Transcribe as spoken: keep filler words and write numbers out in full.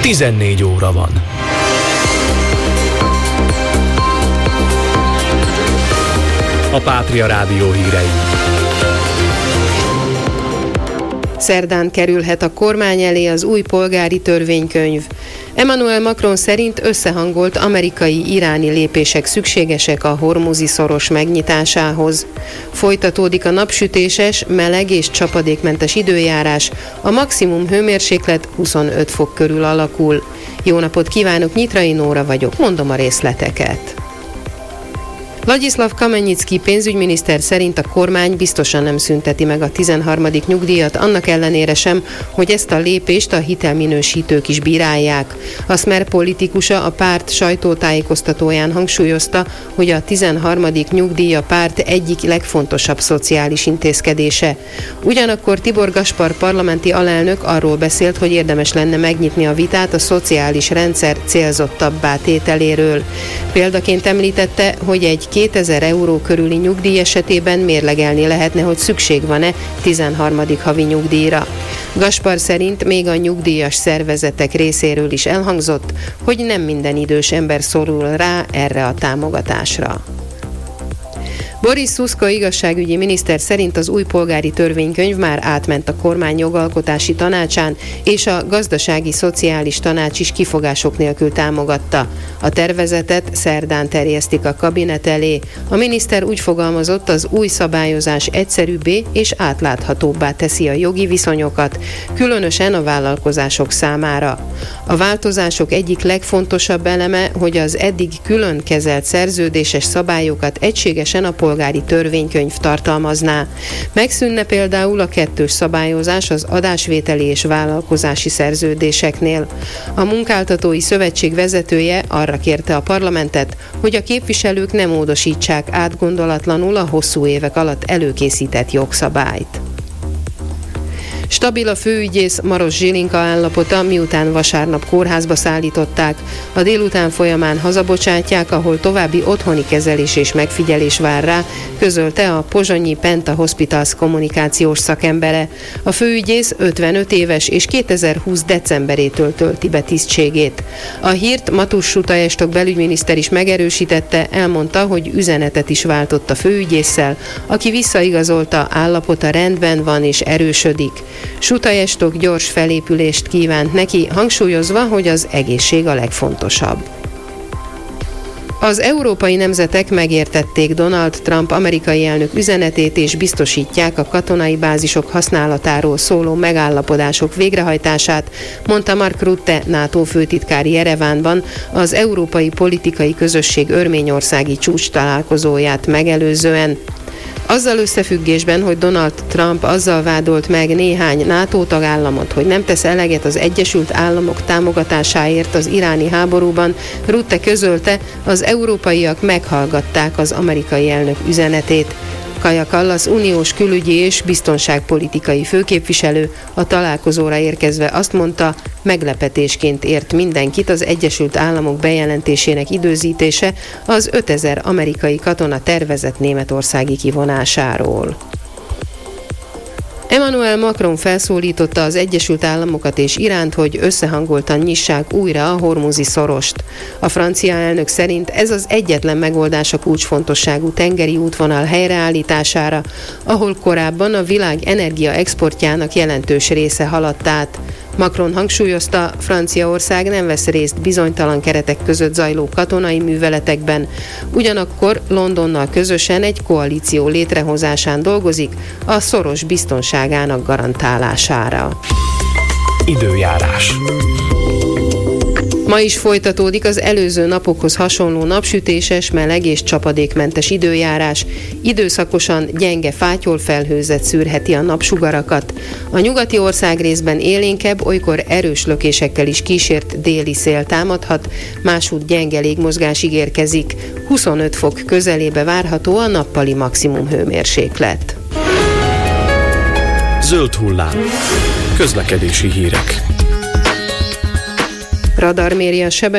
tizennégy óra van. A Pátria Rádió hírei. Szerdán kerülhet a kormány elé az új polgári törvénykönyv. Emmanuel Macron szerint összehangolt amerikai-iráni lépések szükségesek a Hormuzi-szoros megnyitásához. Folytatódik a napsütéses, meleg és csapadékmentes időjárás, a maximum hőmérséklet huszonöt fok körül alakul. Jó napot kívánok, Nyitrai Nóra vagyok, mondom a részleteket. Ladislav Kamenyicki pénzügyminiszter szerint a kormány biztosan nem szünteti meg a tizenharmadik nyugdíjat, annak ellenére sem, hogy ezt a lépést a hitelminősítők is bírálják. A Smer politikusa a párt sajtótájékoztatóján hangsúlyozta, hogy a tizenharmadik nyugdíj a párt egyik legfontosabb szociális intézkedése. Ugyanakkor Tibor Gaspar parlamenti alelnök arról beszélt, hogy érdemes lenne megnyitni a vitát a szociális rendszer célzottabbá tételéről. Példaként említette, hogy egy kétezer euró körüli nyugdíj esetében mérlegelni lehetne, hogy szükség van-e tizenharmadik havi nyugdíjra. Gaspar szerint még a nyugdíjas szervezetek részéről is elhangzott, hogy nem minden idős ember szorul rá erre a támogatásra. Boris Szuszko igazságügyi miniszter szerint az új polgári törvénykönyv már átment a kormány jogalkotási tanácsán, és a gazdasági szociális tanács is kifogások nélkül támogatta. A tervezetet szerdán terjesztik a kabinet elé. A miniszter úgy fogalmazott, az új szabályozás egyszerűbbé és átláthatóbbá teszi a jogi viszonyokat, különösen a vállalkozások számára. A változások egyik legfontosabb eleme, hogy az eddig külön kezelt szerződéses szabályokat egységesen a polgári törvénykönyv tartalmazná. Megszűnne például a kettős szabályozás az adásvételi és vállalkozási szerződéseknél. A Munkáltatói Szövetség vezetője arra kérte a parlamentet, hogy a képviselők ne módosítsák átgondolatlanul a hosszú évek alatt előkészített jogszabályt. Stabil a főügyész Maros Zsilinka állapota, miután vasárnap kórházba szállították. A délután folyamán hazabocsátják, ahol további otthoni kezelés és megfigyelés vár rá, közölte a pozsonyi Penta Hospitals kommunikációs szakembere. A főügyész ötvenöt éves és kétezer-húsz decemberétől tölti be tisztségét. A hírt Matus Sutajestok belügyminiszter is megerősítette, elmondta, hogy üzenetet is váltott a főügyésszel, aki visszaigazolta, állapota rendben van és erősödik. Sutajestok gyors felépülést kívánt neki, hangsúlyozva, hogy az egészség a legfontosabb. Az európai nemzetek megértették Donald Trump amerikai elnök üzenetét és biztosítják a katonai bázisok használatáról szóló megállapodások végrehajtását, mondta Mark Rutte, NATO főtitkár Jerevánban az Európai Politikai Közösség örményországi csúcs találkozóját megelőzően. Azzal összefüggésben, hogy Donald Trump azzal vádolt meg néhány NATO tagállamot, hogy nem tesz eleget az Egyesült Államok támogatásáért az iráni háborúban, Rutte közölte, az európaiak meghallgatták az amerikai elnök üzenetét. Kaja Kallas uniós külügyi és biztonságpolitikai főképviselő a találkozóra érkezve azt mondta, meglepetésként ért mindenkit az Egyesült Államok bejelentésének időzítése az ötezer amerikai katona tervezett németországi kivonásáról. Emmanuel Macron felszólította az Egyesült Államokat és Iránt, hogy összehangoltan nyissák újra a Hormuzi-szorost. A francia elnök szerint ez az egyetlen megoldás a kulcsfontosságú tengeri útvonal helyreállítására, ahol korábban a világ energia exportjának jelentős része haladt át. Macron hangsúlyozta, Franciaország nem vesz részt bizonytalan keretek között zajló katonai műveletekben, ugyanakkor Londonnal közösen egy koalíció létrehozásán dolgozik a szoros biztonságának garantálására. Időjárás. Ma is folytatódik az előző napokhoz hasonló napsütéses, meleg és csapadékmentes időjárás. Időszakosan gyenge fátyolfelhőzet szűrheti a napsugarakat. A nyugati országrészben élénkebb, olykor erős lökésekkel is kísért déli szél támadhat, máshogy gyenge légmozgás ígérkezik. huszonöt fok közelébe várható a nappali maximum hőmérséklet. Zöld hullám. Közlekedési hírek. Radar méri a sebességet.